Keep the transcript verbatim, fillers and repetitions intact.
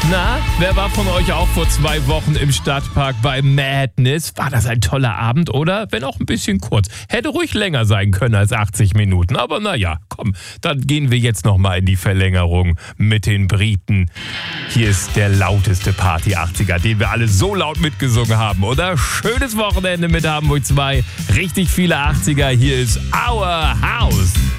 Na, wer war von euch auch vor zwei Wochen im Stadtpark bei Madness? War das ein toller Abend, oder? Wenn auch ein bisschen kurz. Hätte ruhig länger sein können als achtzig Minuten. Aber naja, komm, dann gehen wir jetzt nochmal in die Verlängerung mit den Briten. Hier ist der lauteste Party-achtziger, den wir alle so laut mitgesungen haben, oder? Schönes Wochenende mit Hamburg zwei. Richtig viele achtziger. Hier ist Our House.